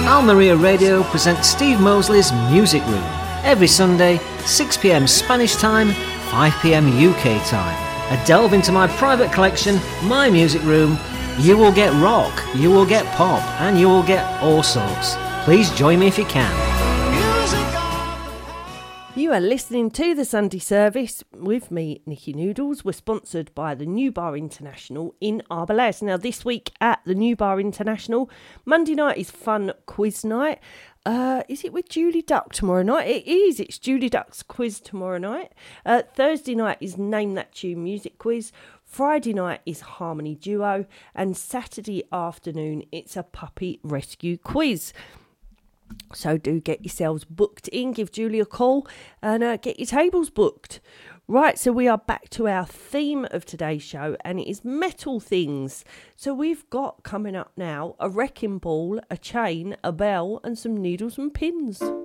Almeria Radio presents Steve Mosley's Music Room every Sunday, 6 p.m. Spanish time, 5 p.m. UK time. A delve into my private collection, my music room. You will get rock, you will get pop, and you will get all sorts. Please join me if you can. You are listening to the Sunday service with me, Nikki Noodles. We're sponsored by the New Bar International in Arboles. Now, this week at the New Bar International, Monday night is fun quiz night. Is it with Julie Duck tomorrow night? It is. It's Julie Duck's quiz tomorrow night. Thursday night is Name That Tune music quiz. Friday night is Harmony Duo. And Saturday afternoon, it's a puppy rescue quiz. So do get yourselves booked in, give Julie a call and get your tables booked. Right, so we are back to our theme of today's show and it is metal things. So we've got coming up now a wrecking ball, a chain, a bell and some needles and pins.